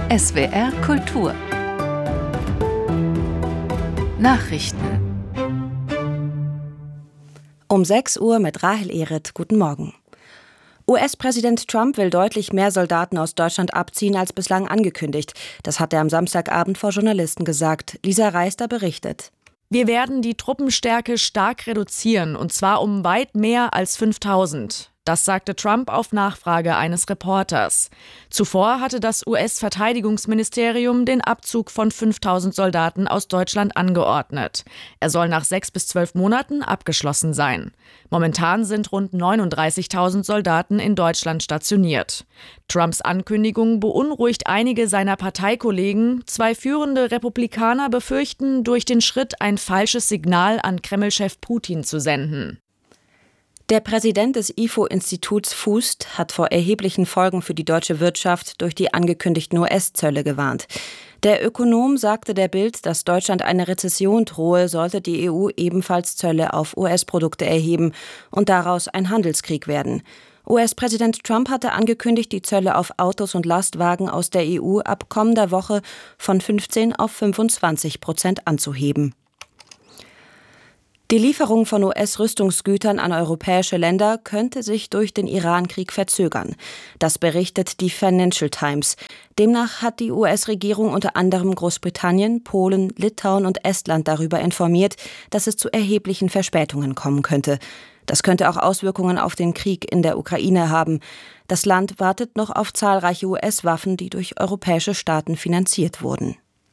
SWR Kultur Nachrichten Um 6 Uhr mit Rahel Ehret. Guten Morgen. US-Präsident Trump will deutlich mehr Soldaten aus Deutschland abziehen als bislang angekündigt. Das hat er am Samstagabend vor Journalisten gesagt. Lisa Reister berichtet. Wir werden die Truppenstärke stark reduzieren, und zwar um weit mehr als 5.000. Das sagte Trump auf Nachfrage eines Reporters. Zuvor hatte das US-Verteidigungsministerium den Abzug von 5.000 Soldaten aus Deutschland angeordnet. Er soll nach 6 bis 12 Monaten abgeschlossen sein. Momentan sind rund 39.000 Soldaten in Deutschland stationiert. Trumps Ankündigung beunruhigt einige seiner Parteikollegen. 2 führende Republikaner befürchten, durch den Schritt ein falsches Signal an Kreml-Chef Putin zu senden. Der Präsident des IFO-Instituts Fust hat vor erheblichen Folgen für die deutsche Wirtschaft durch die angekündigten US-Zölle gewarnt. Der Ökonom sagte der Bild, dass Deutschland eine Rezession drohe, sollte die EU ebenfalls Zölle auf US-Produkte erheben und daraus ein Handelskrieg werden. US-Präsident Trump hatte angekündigt, die Zölle auf Autos und Lastwagen aus der EU ab kommender Woche von 15% auf 25% anzuheben. Die Lieferung von US-Rüstungsgütern an europäische Länder könnte sich durch den Iran-Krieg verzögern. Das berichtet die Financial Times. Demnach hat die US-Regierung unter anderem Großbritannien, Polen, Litauen und Estland darüber informiert, dass es zu erheblichen Verspätungen kommen könnte. Das könnte auch Auswirkungen auf den Krieg in der Ukraine haben. Das Land wartet noch auf zahlreiche US-Waffen, die durch europäische Staaten finanziert wurden.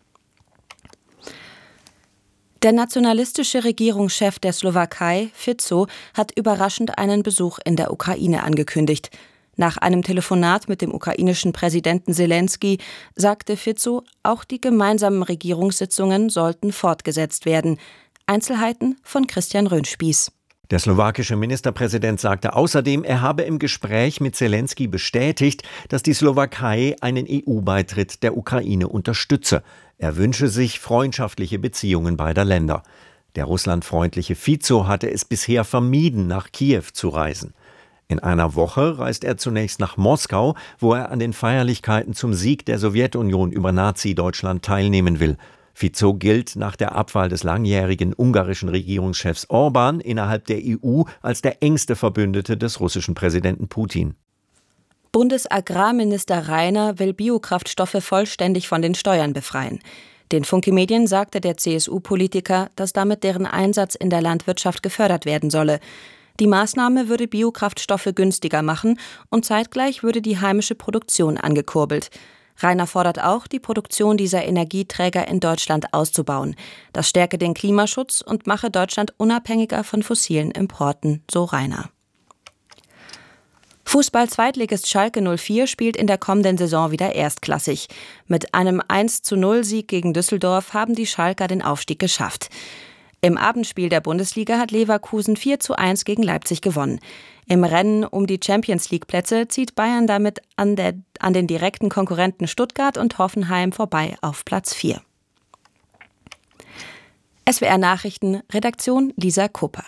Der nationalistische Regierungschef der Slowakei, Fico, hat überraschend einen Besuch in der Ukraine angekündigt. Nach einem Telefonat mit dem ukrainischen Präsidenten Selenskyj sagte Fico, auch die gemeinsamen Regierungssitzungen sollten fortgesetzt werden. Einzelheiten von Christian Röhnspieß. Der slowakische Ministerpräsident sagte außerdem, er habe im Gespräch mit Selenskyj bestätigt, dass die Slowakei einen EU-Beitritt der Ukraine unterstütze. Er wünsche sich freundschaftliche Beziehungen beider Länder. Der russlandfreundliche Fico hatte es bisher vermieden, nach Kiew zu reisen. In einer Woche reist er zunächst nach Moskau, wo er an den Feierlichkeiten zum Sieg der Sowjetunion über Nazi-Deutschland teilnehmen will. Fico gilt nach der Abwahl des langjährigen ungarischen Regierungschefs Orbán innerhalb der EU als der engste Verbündete des russischen Präsidenten Putin. Bundesagrarminister Rainer will Biokraftstoffe vollständig von den Steuern befreien. Den Funke Medien sagte der CSU-Politiker, dass damit deren Einsatz in der Landwirtschaft gefördert werden solle. Die Maßnahme würde Biokraftstoffe günstiger machen und zeitgleich würde die heimische Produktion angekurbelt. Rainer fordert auch, die Produktion dieser Energieträger in Deutschland auszubauen. Das stärke den Klimaschutz und mache Deutschland unabhängiger von fossilen Importen, so Rainer. Fußball-Zweitligist Schalke 04 spielt in der kommenden Saison wieder erstklassig. Mit einem 1:0-Sieg gegen Düsseldorf haben die Schalker den Aufstieg geschafft. Im Abendspiel der Bundesliga hat Leverkusen 4:1 gegen Leipzig gewonnen. Im Rennen um die Champions-League-Plätze zieht Bayern damit an den direkten Konkurrenten Stuttgart und Hoffenheim vorbei auf Platz 4. SWR Nachrichten, Redaktion Lisa Kupper.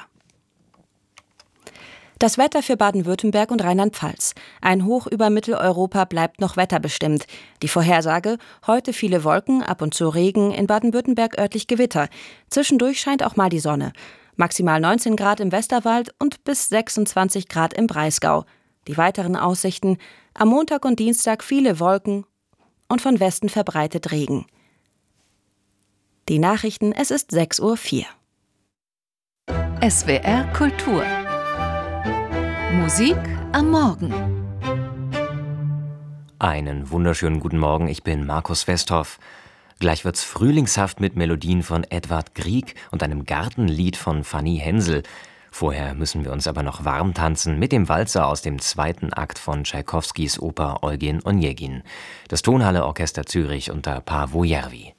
Das Wetter für Baden-Württemberg und Rheinland-Pfalz. Ein Hoch über Mitteleuropa bleibt noch wetterbestimmt. Die Vorhersage: heute viele Wolken, ab und zu Regen, in Baden-Württemberg örtlich Gewitter. Zwischendurch scheint auch mal die Sonne. Maximal 19 Grad im Westerwald und bis 26 Grad im Breisgau. Die weiteren Aussichten: am Montag und Dienstag viele Wolken und von Westen verbreitet Regen. Die Nachrichten, es ist 6:04 Uhr. SWR Kultur Musik am Morgen. Einen wunderschönen guten Morgen, ich bin Markus Westhoff. Gleich wird's frühlingshaft mit Melodien von Edvard Grieg und einem Gartenlied von Fanny Hensel. Vorher müssen wir uns aber noch warm tanzen mit dem Walzer aus dem 2. Akt von Tschaikowskis Oper Eugen Onegin. Das Tonhalle Orchester Zürich unter Paavo Järvi.